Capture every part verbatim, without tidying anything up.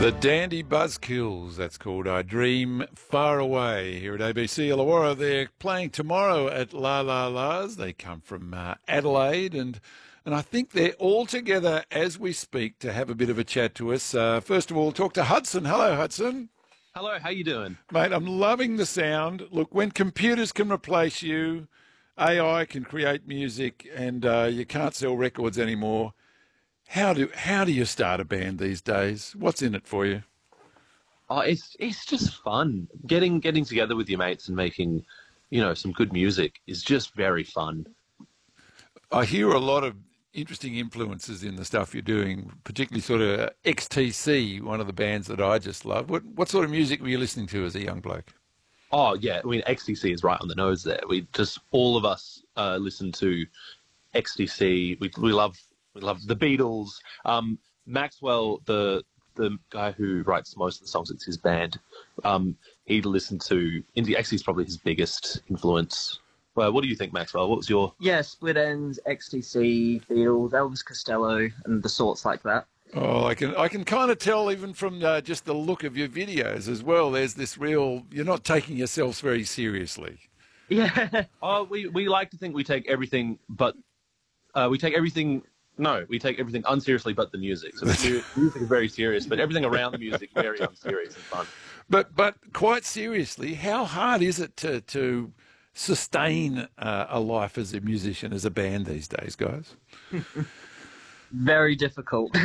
The Dandy Buzzkills, that's called I Dream Far Away, here at A B C Illawarra. They're playing tomorrow at La La La's. They come from uh, Adelaide, and and I think they're all together as we speak to have a bit of a chat to us. Uh, first of all, talk to Hudson. Hello, Hudson. Hello, how you doing? Mate, I'm loving the sound. Look, when computers can replace you, A I can create music, and uh, you can't sell records anymore, How do how do you start a band these days? What's in it for you? Oh, it's it's just fun. Getting getting together with your mates and making, you know, some good music is just very fun. I hear a lot of interesting influences in the stuff you're doing, particularly sort of X T C, one of the bands that I just love. What what sort of music were you listening to as a young bloke? Oh yeah, I mean X T C is right on the nose there. We just all of us uh, listen to X T C. We we love. We love the Beatles. Um, Maxwell, the the guy who writes most of the songs, it's his band. Um, he'd listen to Indie. Actually, is probably his biggest influence. Well, what do you think, Maxwell? What was your? Yeah, Split Enz, X T C, Beatles, Elvis Costello, and the sorts like that. Oh, I can I can kind of tell even from uh, just the look of your videos as well. There's this real. You're not taking yourselves very seriously. Yeah. Oh, we we like to think we take everything, but uh, we take everything. No, we take everything unseriously but the music. So the music is very serious, but everything around the music is very unserious and fun. But but quite seriously, how hard is it to to sustain uh, a life as a musician, as a band these days, guys? Very difficult.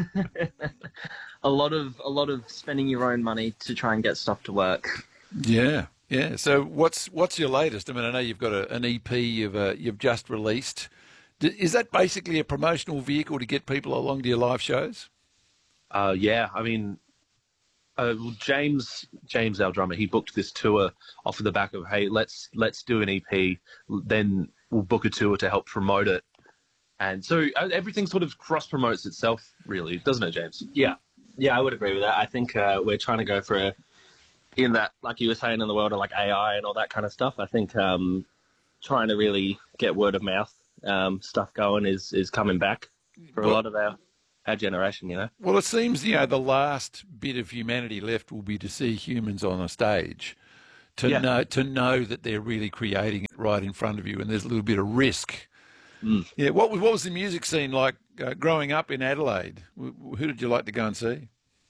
a lot of a lot of spending your own money to try and get stuff to work. Yeah, yeah. So what's what's your latest? I mean, I know you've got a, an E P you've uh, you've just released. Is that basically a promotional vehicle to get people along to your live shows? Uh, yeah, I mean, uh, James, James, our drummer, he booked this tour off of the back of, hey, let's let's do an E P, then we'll book a tour to help promote it, and so uh, everything sort of cross promotes itself, really, doesn't it, James? Yeah, yeah, I would agree with that. I think uh, we're trying to go for a, in that, like you were saying, in the world of like A I and all that kind of stuff. I think um, trying to really get word of mouth. Um, stuff going is, is coming back for a well, lot of our, our generation, you know. Well, it seems, you know, the last bit of humanity left will be to see humans on a stage, to yeah. know to know that they're really creating it right in front of you, and there's a little bit of risk. Mm. Yeah, what was what was the music scene like uh, growing up in Adelaide? Who did you like to go and see?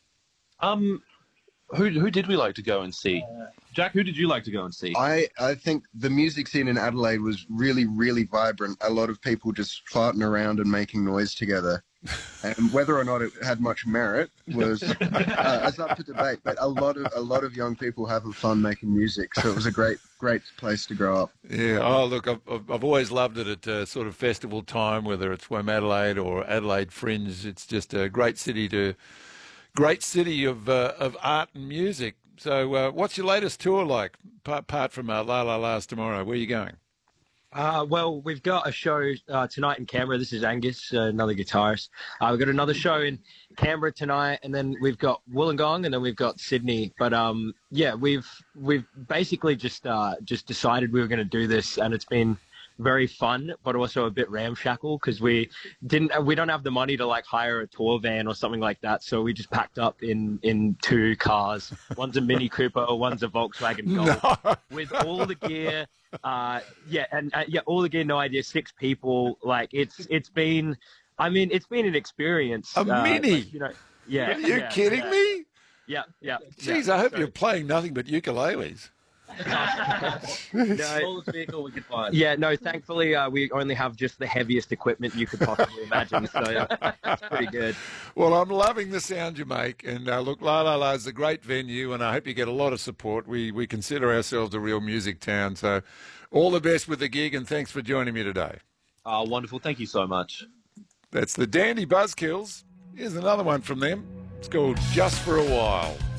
Um, who who did we like to go and see? Uh, Jack, who did you like to go and see? I, I think the music scene in Adelaide was really, really vibrant. A lot of people just farting around and making noise together. And whether or not it had much merit was uh, it's up to debate. But a lot of a lot of young people having fun making music, so it was a great, great place to grow up. Yeah. Oh, look, I've I've always loved it at uh, sort of festival time, whether it's Womadelaide or Adelaide Fringe. It's just a great city to, great city of uh, of art and music. So uh, what's your latest tour like, apart from uh, La La La's tomorrow? Where are you going? Uh, well, we've got a show uh, tonight in Canberra. This is Angus, uh, another guitarist. Uh, we've got another show in Canberra tonight, and then we've got Wollongong, and then we've got Sydney. But um, yeah, we've we've basically just uh, just decided we were going to do this, and it's been very fun, but also a bit ramshackle because we didn't we don't have the money to like hire a tour van or something like that, so we just packed up in in two cars. One's a Mini Cooper, one's a Volkswagen Golf, no. with all the gear. Uh, yeah, and uh, yeah, all the gear. No idea, six people. Like it's it's been, I mean, it's been an experience. A uh, Mini, like, you know? Yeah. Are you yeah, kidding yeah. me? Yeah, yeah. Jeez, yeah. I hope so, you're playing nothing but ukuleles. no, smallest vehicle we could find. Yeah, no, thankfully uh, we only have just the heaviest equipment you could possibly imagine, so uh, it's pretty good. Well, I'm loving the sound you make, and uh, look, La La La is a great venue, and I hope you get a lot of support. We we consider ourselves a real music town, so all the best with the gig, and thanks for joining me today. Oh, wonderful. Thank you so much. That's the Dandy Buzzkills. Here's another one from them. It's called Just for a While.